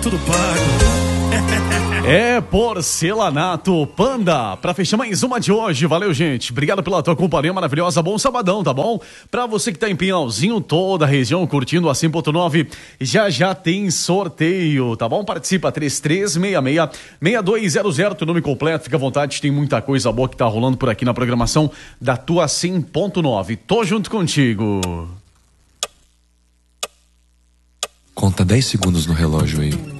tudo pago. É Porcelanato Panda. Pra fechar mais uma de hoje, valeu, gente. Obrigado pela tua companhia maravilhosa. Bom sabadão, tá bom? Pra você que tá em Pinhalzinho, toda a região, curtindo a 100.9, já tem sorteio, tá bom? Participa, 3366-6200, teu nome completo, fica à vontade, tem muita coisa boa que tá rolando por aqui na programação da tua 100.9. Tô junto contigo. Conta 10 segundos no relógio aí.